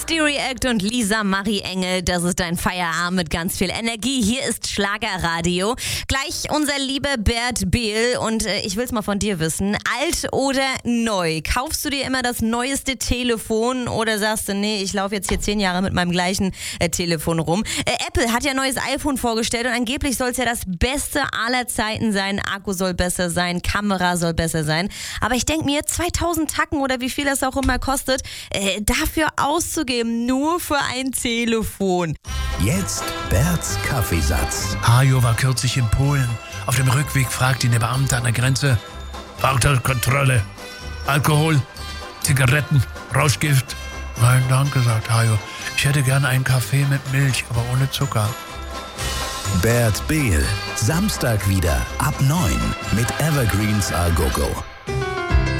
Misty React und Lisa Marie Engel, das ist dein Feierabend mit ganz viel Energie. Hier ist Schlagerradio. Gleich unser lieber Bert Behl und ich will's mal von dir wissen, alt oder neu? Kaufst du dir immer das neueste Telefon oder sagst du, nee, ich laufe jetzt hier 10 Jahre mit meinem gleichen Telefon rum? Apple hat ja ein neues iPhone vorgestellt und angeblich soll es ja das Beste aller Zeiten sein. Akku soll besser sein, Kamera soll besser sein. Aber ich denke mir, 2000 Tacken oder wie viel das auch immer kostet, dafür auszugeben, nur für ein Telefon. Jetzt Berts Kaffeesatz. Hajo war kürzlich in Polen. Auf dem Rückweg fragt ihn der Beamte an der Grenze: Fahrzeugkontrolle, Alkohol, Zigaretten, Rauschgift? Nein, danke, sagt Hajo. Ich hätte gerne einen Kaffee mit Milch, aber ohne Zucker. Bert Behl, Samstag wieder ab 9 mit Evergreens A Go Go.